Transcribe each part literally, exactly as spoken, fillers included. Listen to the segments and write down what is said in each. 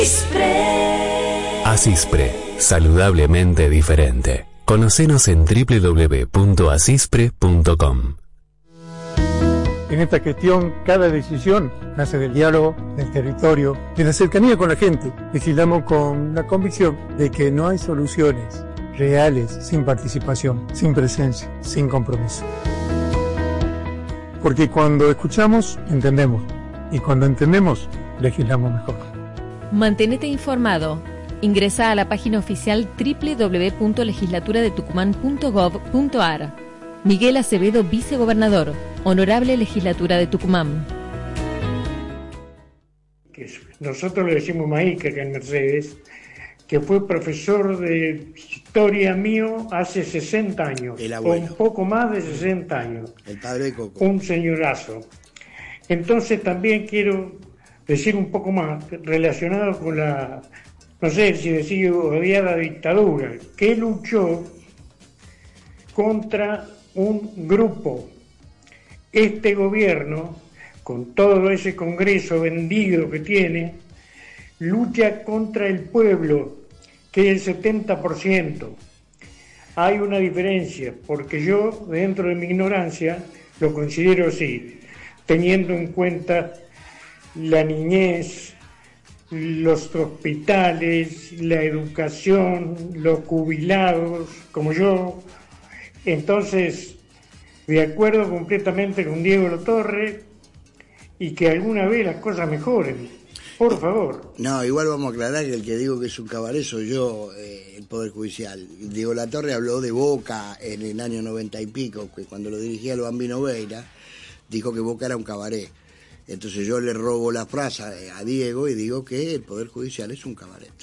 Asispre, saludablemente diferente. Conocenos en doble u doble u doble u punto asispre punto com. En esta gestión, cada decisión nace del diálogo, del territorio, de la cercanía con la gente. Legislamos con la convicción de que no hay soluciones reales sin participación, sin presencia, sin compromiso. Porque cuando escuchamos, entendemos. Y cuando entendemos, legislamos mejor. Mantenete informado. Ingresa a la página oficial doble u doble u doble u punto legislatura de tucumán punto gov punto ar. Miguel Acevedo, vicegobernador. Honorable Legislatura de Tucumán. Nosotros le decimos Maíca acá en Mercedes, que fue profesor de historia mío hace sesenta años. El abuelo. Un poco más de sesenta años. El padre de Coco. Un señorazo. Entonces también quiero decir un poco más relacionado con la, no sé si decir odiada dictadura, que luchó contra un grupo. Este gobierno, con todo ese Congreso vendido que tiene, lucha contra el pueblo, que es el setenta por ciento. Hay una diferencia, porque yo, dentro de mi ignorancia, lo considero así, teniendo en cuenta la niñez, los hospitales, la educación, los jubilados, como yo. Entonces, de acuerdo completamente con Diego Latorre, y que alguna vez las cosas mejoren, por favor. No, igual vamos a aclarar que el que digo que es un cabaret soy yo, eh, el Poder Judicial. Diego Latorre habló de Boca en el año noventa y pico, que cuando lo dirigía el Bambino Veira, dijo que Boca era un cabaret. Entonces yo le robo la frase a Diego y digo que el Poder Judicial es un cabaret.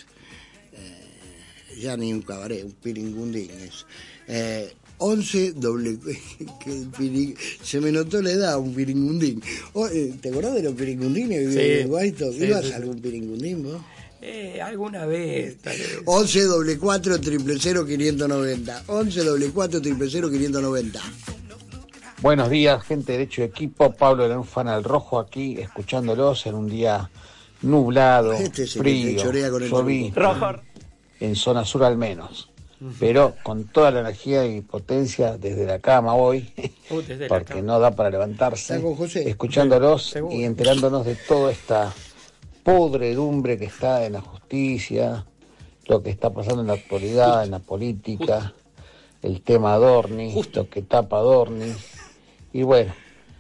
Eh, ya ni un cabaret, un piringundín es. Eh, once doble que el piring, se me notó la edad, un piringundín. Oh, eh, ¿te acordás de los piringundines? Sí, Guaito? sí, ¿Ibas sí, a algún piringundín vos? Eh, alguna vez, tal vez. once doble cuatro triple cero quinientos noventa. once doble cuatro triple cero quinientos noventa. Buenos días, gente de Derecho de Equipo. Pablo de Lanús Fanal Rojo aquí, escuchándolos en un día nublado, Este es el frío, que te chorea con el llovizna, Rojo. en zona sur al menos. Pero con toda la energía y potencia desde la cama hoy, Uh, desde la porque cama. no da para levantarse, Está con José. escuchándolos Seguro. y enterándonos de toda esta podredumbre que está en la justicia, lo que está pasando en la actualidad, Justo. en la política, el tema Adorni, Justo. lo que tapa Adorni. Y bueno,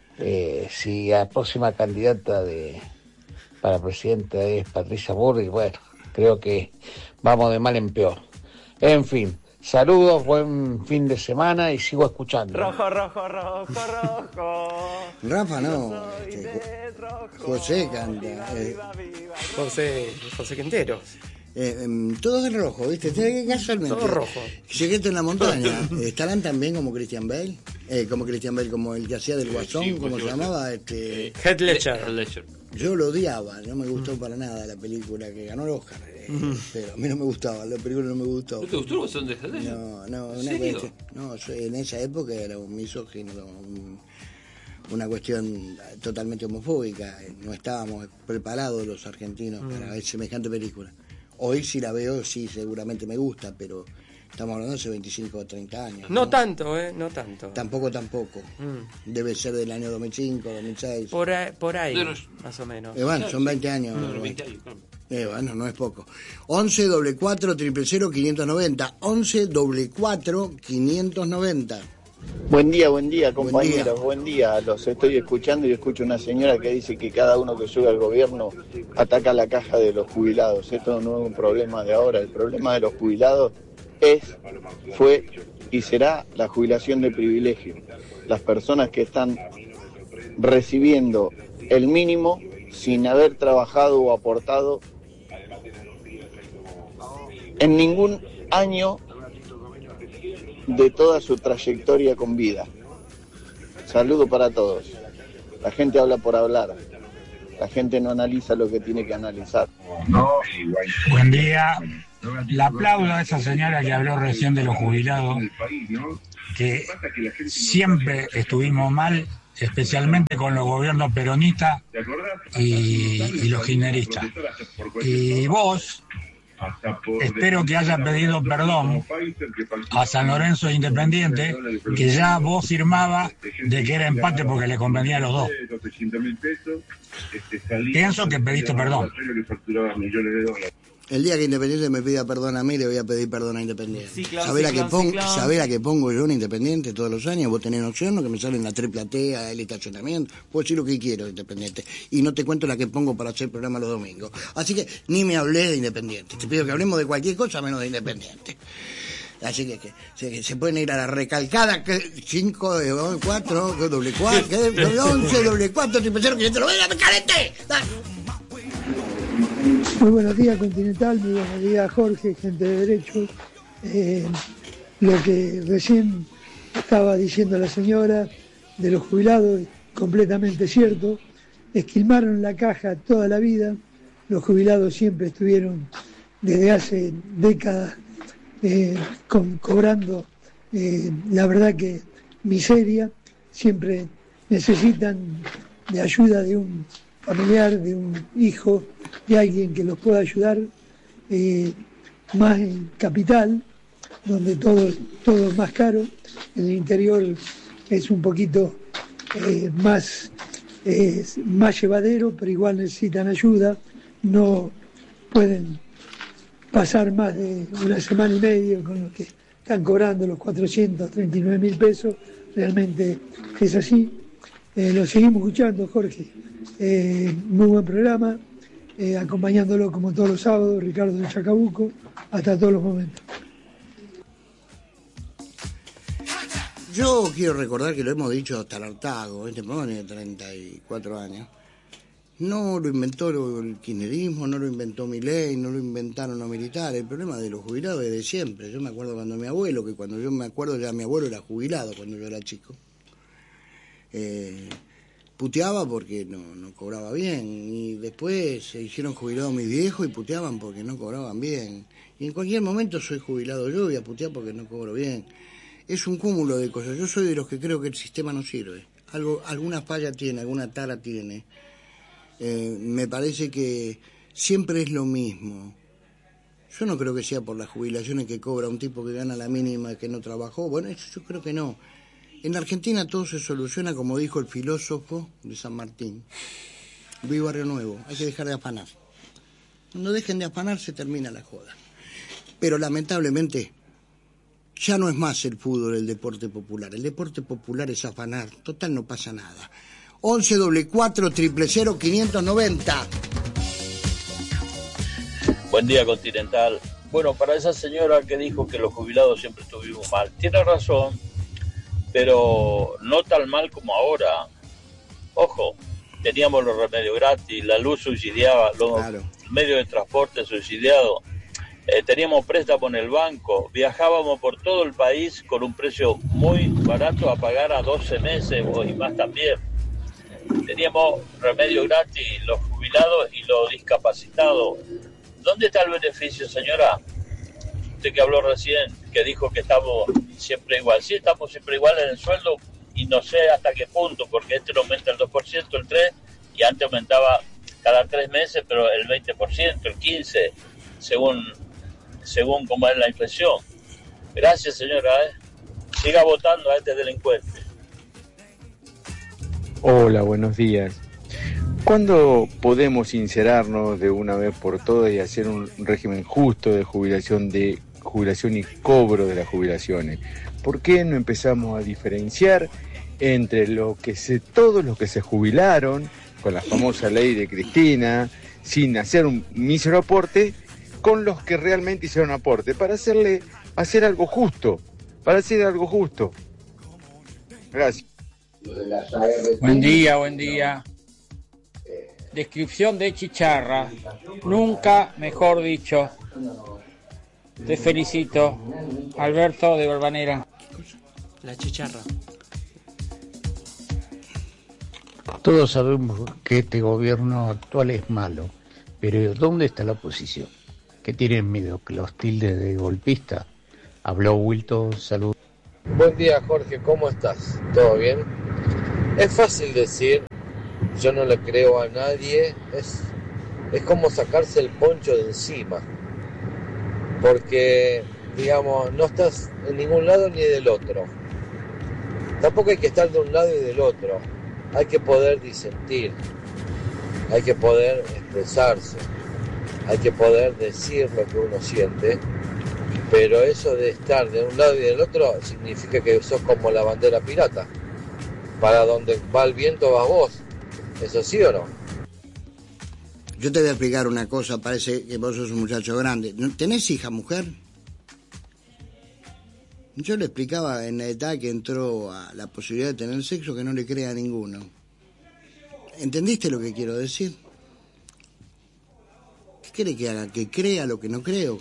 eh, si la próxima candidata de para presidenta es Patricia Burri, bueno, creo que vamos de mal en peor. En fin, saludos, buen fin de semana y sigo escuchando. Rojo, rojo, rojo, rojo. Rafa no, Yo soy este, de rojo. José canta, Viva, eh. viva, viva, José, José Quintero. Eh, em, todos de rojo, ¿viste? Casualmente. Todo rojo. Secreto en la montaña. ¿Estarán también como Christian Bale? Eh, como Christian Bale, como el que hacía del Guasón, Sí, ¿cómo sí, se sí. llamaba? Este, Heath Ledger. Heath Ledger. yo lo odiaba, no me gustó para nada la película que ganó el Oscar. eh, Pero a mí no me gustaba, la película no me gustó. ¿No te gustó el Guasón de Heath Ledger? No, no, ¿En una serio? cuestión, no, yo en esa época era un misógino, un- una cuestión totalmente homofóbica. No estábamos preparados los argentinos para ver semejante película. Hoy si la veo, sí, seguramente me gusta, pero estamos hablando de hace veinticinco o treinta años. No tanto, ¿eh? No tanto. Tampoco, tampoco. Mm. Debe ser del año dos mil cinco, dos mil seis. Por ahí, por ahí No, no. más o menos. Eh, bueno, son veinte años. No, no, bueno. veinte años, claro. Eh, bueno, no es poco. once doble cuatro triple cero quinientos noventa. once doble cuatro quinientos noventa. Buen día, buen día, Buen compañeros, día. buen día. Los estoy escuchando y escucho una señora que dice que cada uno que sube al gobierno ataca la caja de los jubilados. Esto no es un problema de ahora. El problema de los jubilados es, fue y será la jubilación de privilegio. Las personas que están recibiendo el mínimo sin haber trabajado o aportado en ningún año de toda su trayectoria con vida. Saludo para todos. La gente habla por hablar. La gente no analiza lo que tiene que analizar. Buen día. Le aplaudo a esa señora que habló recién de los jubilados, que siempre estuvimos mal especialmente con los gobiernos peronistas y, y los kirchneristas. Y vos, espero que hayas pedido perdón a San Lorenzo Independiente, que ya vos firmabas de que era empate porque le convenía a los dos. Pienso que pediste perdón. El día que Independiente me pida perdón a mí, le voy a pedir perdón a Independiente. Ciclón, ¿Sabés la, ciclón, que pon- ciclón. ¿Sabés la que pongo yo en Independiente todos los años? Vos tenés noción, ¿no? Que me salen la triple A, el estacionamiento. Puedo decir lo que quiero de Independiente. Y no te cuento la que pongo para hacer programa los domingos. Así que ni me hablé de Independiente. Te pido que hablemos de cualquier cosa menos de Independiente. Así que, que, se, se pueden ir a la recalcada cinco, cuatro, doble cuatro, once, doble cuatro, triple cero, que yo te lo voy a me calenté. Dale. Muy buenos días, Continental, muy buenos días, Jorge, gente de Derecho. Eh, lo que recién estaba diciendo la señora de los jubilados es completamente cierto. Esquilmaron la caja toda la vida. Los jubilados siempre estuvieron desde hace décadas eh, con, cobrando, eh, la verdad que miseria. Siempre necesitan de ayuda de un familiar, de un hijo, de alguien que los pueda ayudar, eh, más en capital, donde todo, todo es más caro. En el interior es un poquito eh, más, eh, más llevadero, pero igual necesitan ayuda. No pueden pasar más de una semana y media con lo que están cobrando los cuatrocientos treinta y nueve mil pesos. Realmente es así. Eh, lo seguimos escuchando, Jorge. Eh, muy buen programa, eh, acompañándolo como todos los sábados, Ricardo de Chacabuco, hasta todos los momentos. Yo quiero recordar que lo hemos dicho hasta el hartazgo, este programa tiene treinta y cuatro años. No lo inventó el kirchnerismo, no lo inventó Milei, no lo inventaron los militares. El problema de los jubilados es de siempre. Yo me acuerdo cuando mi abuelo, que cuando yo me acuerdo ya mi abuelo era jubilado cuando yo era chico. Eh, puteaba porque no, no cobraba bien, y después se hicieron jubilados mis viejos y puteaban porque no cobraban bien, y en cualquier momento soy jubilado yo y voy a putear porque no cobro bien. Es un cúmulo de cosas. Yo soy de los que creo que el sistema no sirve. Algo, alguna falla tiene, alguna tara tiene. Eh, me parece que siempre es lo mismo. Yo no creo que sea por las jubilaciones que cobra un tipo que gana la mínima que no trabajó. Bueno, eso yo creo que no. En Argentina todo se soluciona, como dijo el filósofo de San Martín. Vivo Barrio Nuevo, hay que dejar de afanar. Cuando dejen de afanar se termina la joda. Pero lamentablemente ya no es más el fútbol el deporte popular. El deporte popular es afanar. Total, no pasa nada. once doble cuatro triple cero quinientos noventa. Buen día, Continental. Bueno, para esa señora que dijo que los jubilados siempre estuvimos mal, tiene razón, pero no tan mal como ahora. Ojo, teníamos los remedios gratis, la luz subsidiaba, los claro. medios de transporte subsidiados, eh, teníamos préstamo en el banco, viajábamos por todo el país con un precio muy barato a pagar a doce meses y más también. Teníamos remedio gratis, los jubilados y los discapacitados. ¿Dónde está el beneficio, señora? Usted que habló recién, que dijo que estamos siempre igual. Sí, estamos siempre igual en el sueldo y no sé hasta qué punto, porque este lo aumenta el dos por ciento, el tres por ciento, y antes aumentaba cada tres meses, pero el veinte por ciento, el quince por ciento, según, según cómo es la inflación. Gracias, señora. ¿eh? Siga votando a este delincuente. Hola, buenos días. ¿Cuándo podemos sincerarnos de una vez por todas y hacer un régimen justo de jubilación, de jubilación y cobro de las jubilaciones? ¿Por qué no empezamos a diferenciar entre lo que se, todos los que se jubilaron con la famosa ley de Cristina, sin hacer un mísero aporte, con los que realmente hicieron aporte, para hacerle hacer algo justo, para hacer algo justo? Gracias. Buen día, buen día. Descripción de chicharra. Nunca mejor dicho. Te felicito. Alberto de Balvanera. La chicharra. Todos sabemos que este gobierno actual es malo, pero ¿dónde está la oposición? ¿Qué tienen miedo? ¿Que los tildes de golpista? Habló Wilton, salud. Buen día, Jorge, ¿cómo estás? ¿Todo bien? Es fácil decir, yo no le creo a nadie, es, es como sacarse el poncho de encima, porque, digamos, no estás en ningún lado ni del otro. Tampoco hay que estar de un lado y del otro, hay que poder disentir, hay que poder expresarse, hay que poder decir lo que uno siente, pero eso de estar de un lado y del otro significa que sos como la bandera pirata. Para donde va el viento vas vos. ¿Eso sí o no? Yo te voy a explicar una cosa, parece que vos sos un muchacho grande. ¿Tenés hija, mujer? Yo le explicaba en la edad que entró a la posibilidad de tener sexo que no le crea a ninguno. ¿Entendiste lo que quiero decir? ¿Qué quiere que haga? ¿Que crea lo que no creo?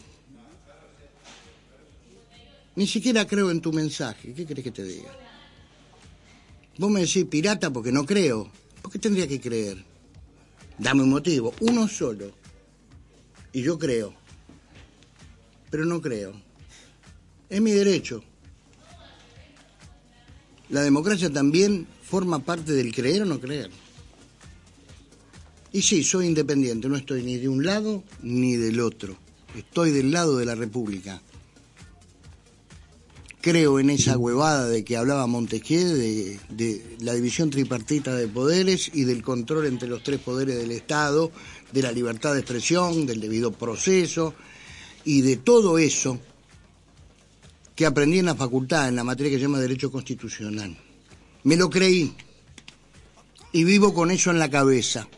Ni siquiera creo en tu mensaje. ¿Qué querés que te diga? Vos me decís pirata porque no creo. ¿Por qué tendría que creer? Dame un motivo, uno solo. Y yo creo. Pero no creo. Es mi derecho. La democracia también forma parte del creer o no creer. Y sí, soy independiente, no estoy ni de un lado ni del otro. Estoy del lado de la República. Creo en esa huevada de que hablaba Montesquieu, de, de la división tripartita de poderes y del control entre los tres poderes del Estado, de la libertad de expresión, del debido proceso y de todo eso que aprendí en la facultad, en la materia que se llama Derecho Constitucional. Me lo creí y vivo con eso en la cabeza.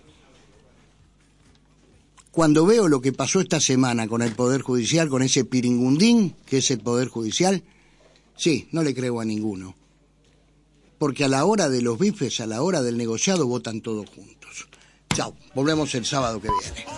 Cuando veo lo que pasó esta semana con el Poder Judicial, con ese piringundín que es el Poder Judicial, sí, no le creo a ninguno. Porque a la hora de los bifes, a la hora del negociado, votan todos juntos. Chao, volvemos el sábado que viene.